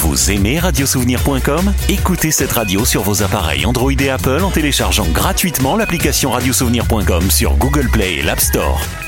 Vous aimez radiosouvenir.com ? Écoutez cette radio sur vos appareils Android et Apple en téléchargeant gratuitement l'application radiosouvenir.com sur Google Play et l'App Store.